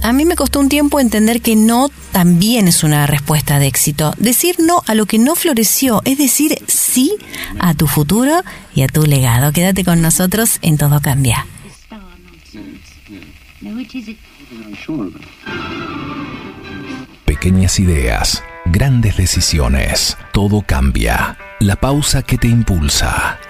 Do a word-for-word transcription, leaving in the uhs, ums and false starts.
a mí me costó un tiempo entender que no también es una respuesta de éxito. Decir no a lo que no floreció es decir sí a tu futuro y a tu legado. Quédate con nosotros en Todo Cambia. Pequeñas ideas, grandes decisiones. Todo cambia. La pausa que te impulsa.